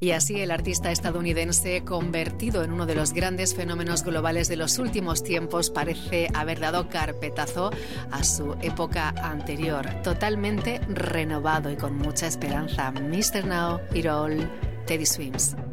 Y así el artista estadounidense, convertido en uno de los grandes fenómenos globales de los últimos tiempos, parece haber dado carpetazo a su época anterior, totalmente renovado y con mucha esperanza. Mr. Now It All, Teddy Swims.